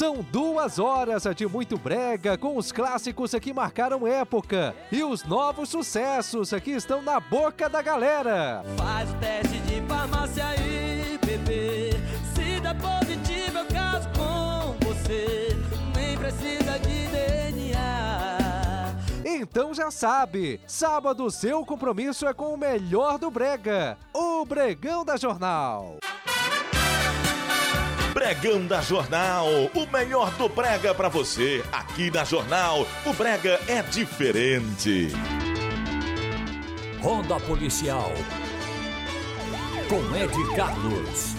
São 2 horas de muito brega com os clássicos que marcaram época e os novos sucessos que estão na boca da galera. Faz o teste de farmácia aí, bebê. Se dá positivo eu caso com você. Nem precisa de DNA. Então já sabe, sábado seu compromisso é com o melhor do brega, o Bregão da Jornal. Bregão da Jornal, o melhor do brega pra você. Aqui na Jornal, o brega é diferente. Ronda Policial com Ed Carlos.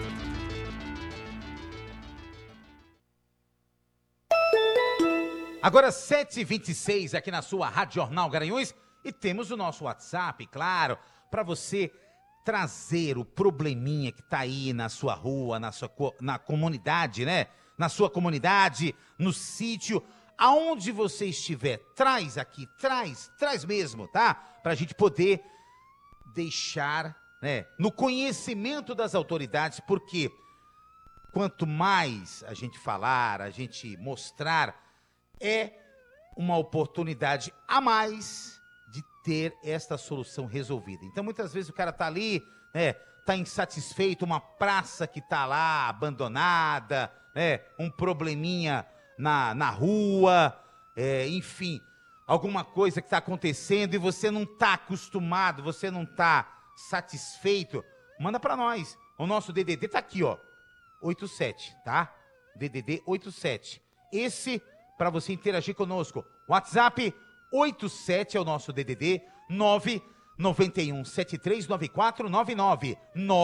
Agora 7h26 aqui na sua Rádio Jornal Garanhuns e temos o nosso WhatsApp, claro, para você trazer o probleminha que tá aí na sua rua, na comunidade, né? Na sua comunidade, no sítio, aonde você estiver, traz aqui, traz mesmo, tá? Pra gente poder deixar, né, no conhecimento das autoridades, porque quanto mais a gente falar, a gente mostrar, é uma oportunidade a mais de ter esta solução resolvida. Então, muitas vezes o cara tá ali, né, tá insatisfeito, uma praça que tá lá abandonada, né, um probleminha na rua, enfim, alguma coisa que tá acontecendo e você não tá acostumado, você não tá satisfeito, manda para nós. O nosso DDD tá aqui, ó, 87, tá? DDD 87. Esse para você interagir conosco. WhatsApp 87 é o nosso DDD 991739499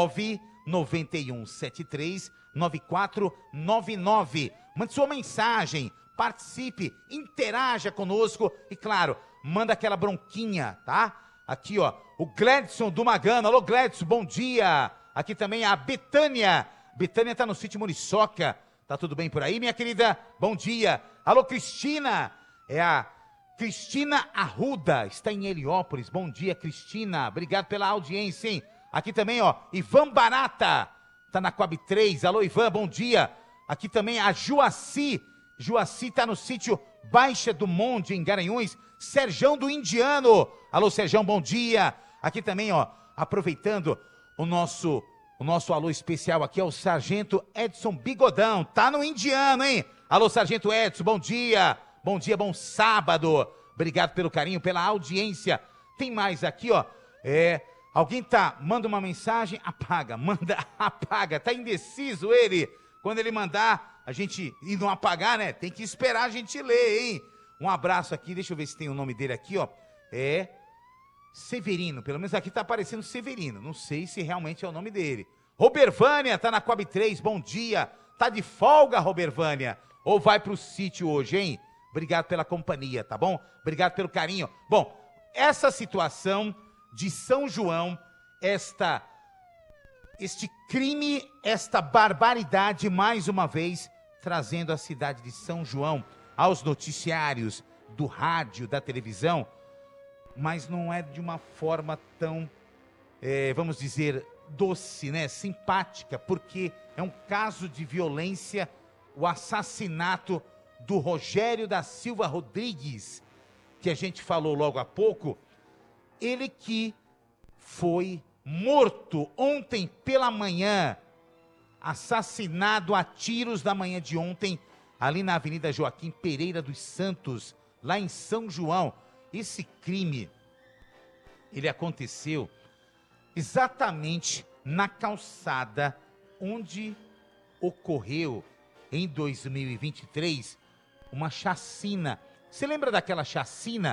991739499. Mande sua mensagem, participe, interaja conosco e claro, manda aquela bronquinha, tá? Aqui, ó, o Gledson do Magano. Alô, Gledson, bom dia. Aqui também a Betânia. Betânia tá no sítio Muriçoca. Tá tudo bem por aí, minha querida? Bom dia. Alô, Cristina. É a Cristina Arruda, está em Heliópolis. Bom dia, Cristina. Obrigado pela audiência, hein? Aqui também, ó, Ivan Barata. Tá na Coab 3. Alô, Ivan, bom dia. Aqui também a Joaci. Joaci tá no sítio Baixa do Monte, em Garanhuns. Serjão do Indiano. Alô, Serjão, bom dia. Aqui também, ó, aproveitando o nosso alô especial aqui é o Sargento Edson Bigodão. Tá no Indiano, hein? Alô, Sargento Edson, bom dia. Bom dia, bom sábado. Obrigado pelo carinho, pela audiência. Tem mais aqui, ó. Alguém manda uma mensagem, apaga. Tá indeciso ele. Quando ele mandar, a gente, e não apagar, né? Tem que esperar a gente ler, hein? Um abraço aqui, deixa eu ver se tem o nome dele aqui, ó. Severino, pelo menos aqui tá aparecendo Severino. Não sei se realmente é o nome dele. Robervânia, tá na Coab 3, bom dia. Tá de folga, Robervânia? Ou vai pro sítio hoje, hein? Obrigado pela companhia, tá bom? Obrigado pelo carinho. Bom, essa situação de São João, este crime, esta barbaridade, mais uma vez, trazendo a cidade de São João aos noticiários do rádio, da televisão, mas não é de uma forma tão, vamos dizer, doce, né? Simpática, porque é um caso de violência, o assassinato do Rogério da Silva Rodrigues, que a gente falou logo há pouco, ele que foi morto ontem pela manhã, assassinado a tiros da manhã de ontem, ali na Avenida Joaquim Pereira dos Santos, lá em São João. Esse crime, ele aconteceu exatamente na calçada onde ocorreu em 2023 uma chacina. Você lembra daquela chacina